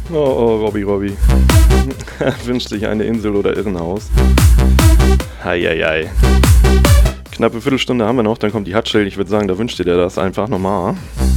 Oh, oh, Robby. Wünscht sich eine Insel oder Irrenhaus. Heieiei. Knappe Viertelstunde haben wir noch, dann kommt die Hatschild. Ich würde sagen, da wünscht ihr dir das einfach nochmal.